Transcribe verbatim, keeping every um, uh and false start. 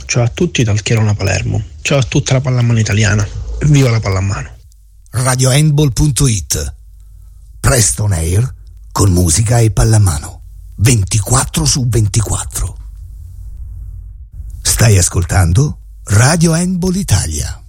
Ciao a tutti dal Chierona Palermo. Ciao a tutta la pallamano italiana. Viva la pallamano. radio handball punto it. Presto on air con musica e pallamano. ventiquattro su ventiquattro. Stai ascoltando Radio Handball Italia.